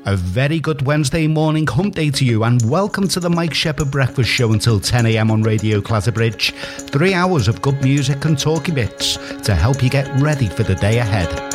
A very good Wednesday morning hump day to you, and welcome to the Mike Shepherd Breakfast Show until 10 a.m. on Radio Clatterbridge. 3 hours of good music and talky bits to help you get ready for the day ahead.